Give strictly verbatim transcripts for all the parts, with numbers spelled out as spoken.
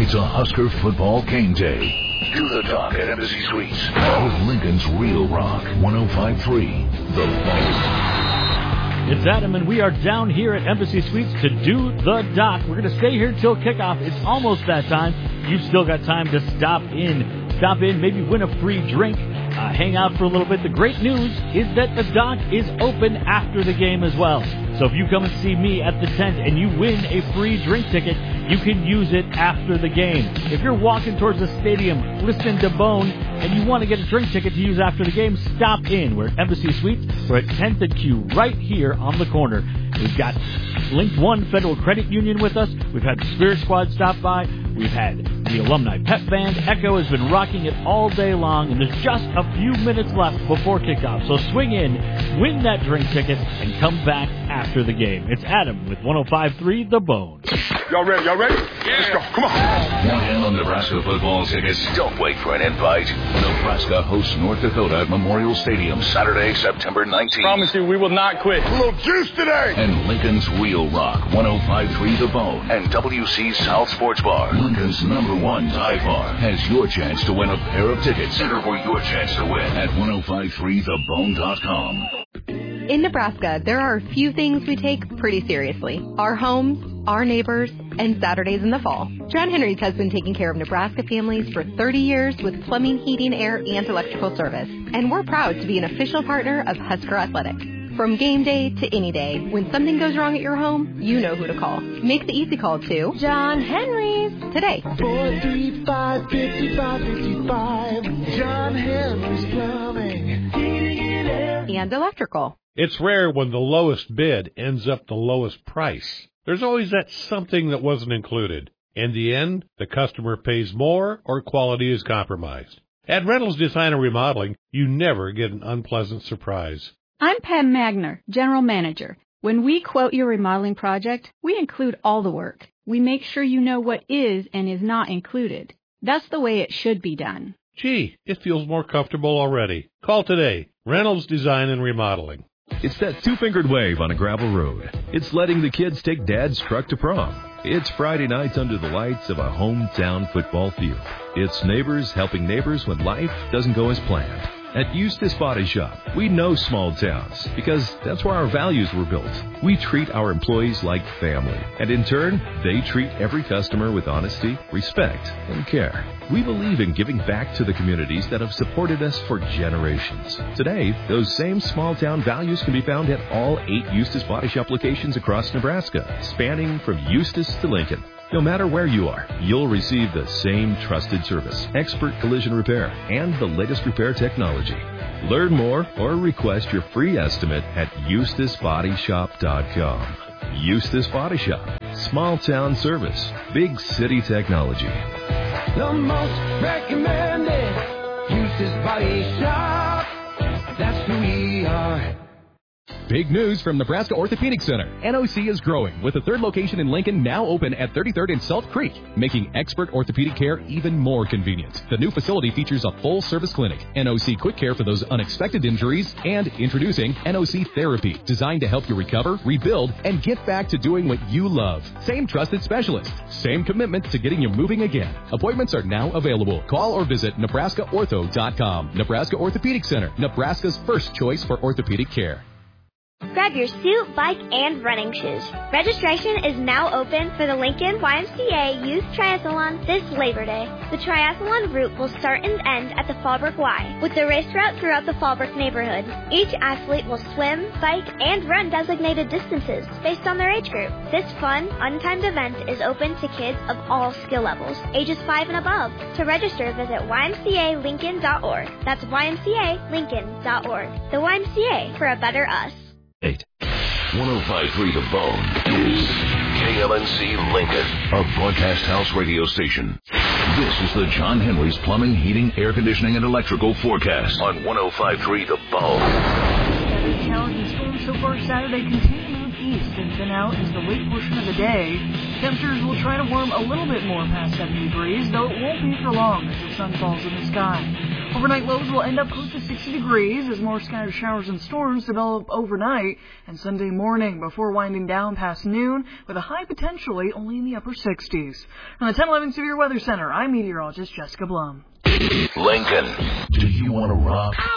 It's a Husker football game day. Do the Doc at Embassy Suites with Lincoln's Real Rock one oh five point three, The Bone. It's Adam, and we are down here at Embassy Suites to do the Doc. We're going to stay here till kickoff. It's almost that time. You've still got time to stop in. Stop in, maybe win a free drink, uh, hang out for a little bit. The great news is that the Doc is open after the game as well. So if you come and see me at the tent and you win a free drink ticket, you can use it after the game. If you're walking towards the stadium, listening to Bone, and you want to get a drink ticket to use after the game, stop in. We're at Embassy Suites. We're at tenth and Q right here on the corner. We've got Linked One Federal Credit Union with us. We've had the Spirit Squad stop by. We've had the Alumni Pep Band. Echo has been rocking it all day long, and there's just a few minutes left before kickoff. So swing in, win that drink ticket, and come back after the game. It's Adam with one oh five point three The Bone. Y'all ready? Y'all ready? Yeah. Let's go. Come on. Want in on Nebraska football tickets? Don't wait for an invite. Nebraska hosts North Dakota at Memorial Stadium Saturday, September nineteenth. Promise you, we will not quit. A little juice today. And Lincoln's Real Rock one oh five point three The Bone and W C South Sports Bar, Lincoln's number one dive bar, has your chance to win a pair of tickets. Enter for your chance to win at ten fifty-three the bone dot com. In Nebraska, there are a few things we take pretty seriously. Our homes, our neighbors, and Saturdays in the fall. John Henry's has been taking care of Nebraska families for thirty years with plumbing, heating, air, and electrical service. And we're proud to be an official partner of Husker Athletics. From game day to any day, when something goes wrong at your home, you know who to call. Make the easy call to John Henry's today. four three five, five five five five. John Henry's Plumbing, Heating, and Air. And electrical. It's rare when the lowest bid ends up the lowest price. There's always that something that wasn't included. In the end, the customer pays more or quality is compromised. At Reynolds Design and Remodeling, you never get an unpleasant surprise. I'm Pam Magner, General Manager. When we quote your remodeling project, we include all the work. We make sure you know what is and is not included. That's the way it should be done. Gee, it feels more comfortable already. Call today. Reynolds Design and Remodeling. It's that two-fingered wave on a gravel road. It's letting the kids take Dad's truck to prom. It's Friday nights under the lights of a hometown football field. It's neighbors helping neighbors when life doesn't go as planned. At Eustace Body Shop, we know small towns because that's where our values were built. We treat our employees like family, and in turn, they treat every customer with honesty, respect, and care. We believe in giving back to the communities that have supported us for generations. Today, those same small-town values can be found at all eight Eustace Body Shop locations across Nebraska, spanning from Eustace to Lincoln. No matter where you are, you'll receive the same trusted service, expert collision repair, and the latest repair technology. Learn more or request your free estimate at eustace body shop dot com. Eustace Body Shop. Small town service. Big city technology. The most recommended Eustace Body Shop. That's who we are. Big news from Nebraska Orthopedic Center. N O C is growing with a third location in Lincoln now open at thirty-third and Salt Creek, making expert orthopedic care even more convenient. The new facility features a full-service clinic, N O C Quick Care for those unexpected injuries, and introducing N O C Therapy, designed to help you recover, rebuild, and get back to doing what you love. Same trusted specialist, same commitment to getting you moving again. Appointments are now available. Call or visit nebraska ortho dot com. Nebraska Orthopedic Center, Nebraska's first choice for orthopedic care. Grab your suit, bike, and running shoes. Registration is now open for the Lincoln Y M C A Youth Triathlon this Labor Day. The triathlon route will start and end at the Fallbrook Y, with the race route throughout the Fallbrook neighborhood. Each athlete will swim, bike, and run designated distances based on their age group. This fun, untimed event is open to kids of all skill levels, ages five and above. To register, visit y m c a lincoln dot org. That's y m c a lincoln dot org. The Y M C A, for a better us. Eight. one oh five point three The Bone is K L N C Lincoln, a broadcast house radio station. This is the John Henry's Plumbing, Heating, Air Conditioning, and Electrical forecast on one oh five point three The Bone. Saturday challenging storms so far Saturday continue to move east and thin out into the late portion of the day. Temperatures will try to warm a little bit more past seventy degrees, though it won't be for long as the sun falls in the sky. Overnight lows will end up close to sixty degrees as more scattered showers and storms develop overnight and Sunday morning before winding down past noon with a high potentially only in the upper sixties. From the ten eleven Severe Weather Center, I'm meteorologist Jessica Blum. Lincoln, do you want to rock? I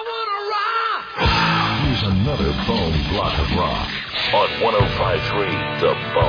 want to rock! Here's another bone block of rock on one oh five point three The Bone.